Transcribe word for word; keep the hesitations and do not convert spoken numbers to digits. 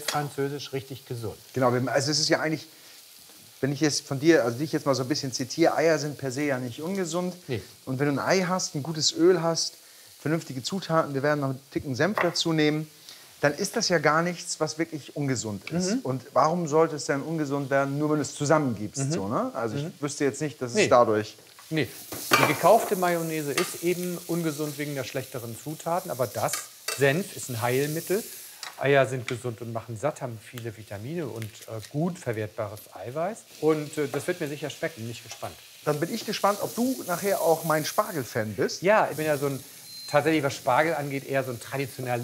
französisch richtig gesund. Genau, also es ist ja eigentlich, wenn ich jetzt von dir, also dich jetzt mal so ein bisschen zitiere, Eier sind per se ja nicht ungesund. Nee. Und wenn du ein Ei hast, ein gutes Öl hast, vernünftige Zutaten, wir werden noch einen dicken Senf dazu nehmen, dann ist das ja gar nichts, was wirklich ungesund ist. Mhm. Und warum sollte es dann ungesund werden, nur wenn du es zusammengibst? Mhm. So, ne? Also ich Mhm. wüsste jetzt nicht, dass Nee. es dadurch... Nee, die gekaufte Mayonnaise ist eben ungesund wegen der schlechteren Zutaten. Aber das, Senf, ist ein Heilmittel. Eier sind gesund und machen satt, haben viele Vitamine und äh, gut verwertbares Eiweiß. Und äh, das wird mir sicher schmecken, bin ich gespannt. Dann bin ich gespannt, ob du nachher auch mein Spargel-Fan bist. Ja, ich bin ja so ein, tatsächlich was Spargel angeht, eher so ein traditioneller